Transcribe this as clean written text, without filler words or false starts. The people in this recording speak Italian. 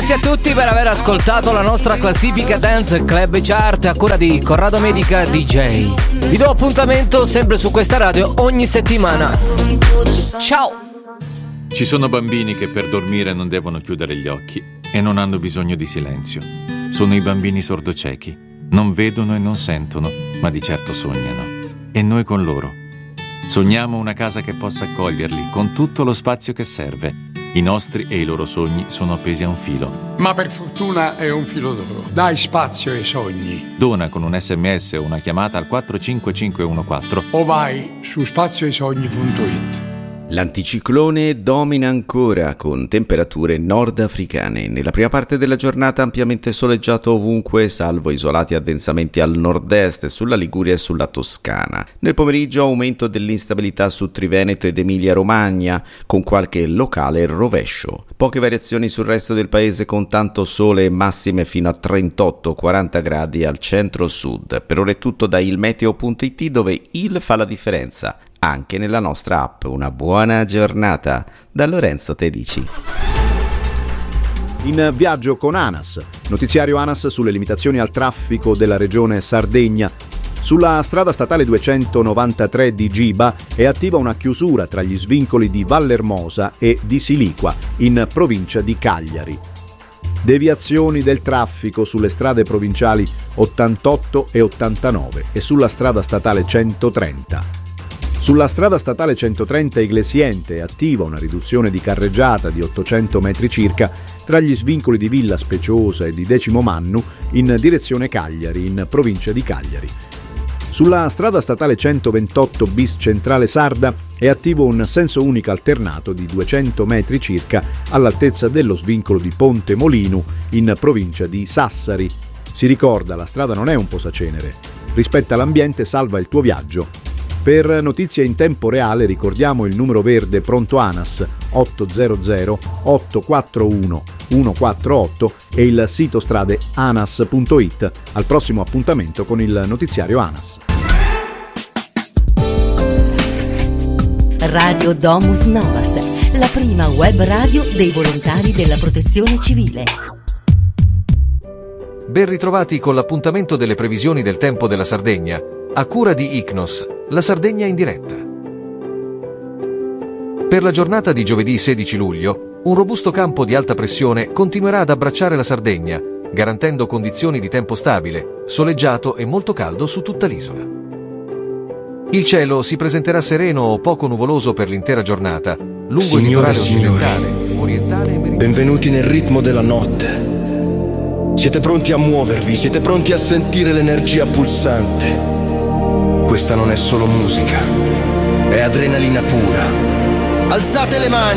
Grazie a tutti per aver ascoltato la nostra classifica Dance Club Chart a cura di Corrado Medica DJ. Vi do appuntamento sempre su questa radio ogni settimana. Ciao! Ci sono bambini che per dormire non devono chiudere gli occhi e non hanno bisogno di silenzio. Sono i bambini sordociechi. Non vedono e non sentono, ma di certo sognano. E noi con loro. Sogniamo una casa che possa accoglierli con tutto lo spazio che serve. I nostri e i loro sogni sono appesi a un filo. Ma per fortuna è un filo d'oro. Dai spazio ai sogni. Dona con un SMS o una chiamata al 45514 o vai su spazioaisogni.it. L'anticiclone domina ancora con temperature nordafricane. Nella prima parte della giornata ampiamente soleggiato ovunque, salvo isolati addensamenti al nord-est, sulla Liguria e sulla Toscana. Nel pomeriggio aumento dell'instabilità su Triveneto ed Emilia-Romagna, con qualche locale rovescio. Poche variazioni sul resto del paese con tanto sole e massime fino a 38-40 gradi al centro-sud. Per ora è tutto da ilmeteo.it, dove il fa la differenza anche nella nostra app. Una buona giornata da Lorenzo Tedici. In viaggio con ANAS, notiziario ANAS sulle limitazioni al traffico della regione Sardegna. Sulla strada statale 293 di Giba è attiva una chiusura tra gli svincoli di Vallermosa e di Siliqua, in provincia di Cagliari. Deviazioni del traffico sulle strade provinciali 88 e 89 e sulla strada statale 130. Sulla strada statale 130 Iglesiente è attiva una riduzione di carreggiata di 800 metri circa tra gli svincoli di Villa Speciosa e di Decimo Mannu in direzione Cagliari, in provincia di Cagliari. Sulla strada statale 128 bis Centrale Sarda è attivo un senso unico alternato di 200 metri circa all'altezza dello svincolo di Ponte Molinu, in provincia di Sassari. Si ricorda, la strada non è un posacenere. Rispetta l'ambiente, salva il tuo viaggio. Per notizie in tempo reale ricordiamo il numero verde pronto ANAS 800 841 148 e il sito strade anas.it. Al prossimo appuntamento con il notiziario ANAS. Radio Domus Novas, la prima web radio dei volontari della Protezione Civile. Ben ritrovati con l'appuntamento delle previsioni del tempo della Sardegna, a cura di Icnos, la Sardegna in diretta. Per la giornata di giovedì 16 luglio, un robusto campo di alta pressione continuerà ad abbracciare la Sardegna, garantendo condizioni di tempo stabile, soleggiato e molto caldo su tutta l'isola. Il cielo si presenterà sereno o poco nuvoloso per l'intera giornata, lungo il litorale occidentale, orientale e meridionale. Benvenuti nel ritmo della notte. Siete pronti a muovervi, siete pronti a sentire l'energia pulsante. Questa non è solo musica, è adrenalina pura. Alzate le mani!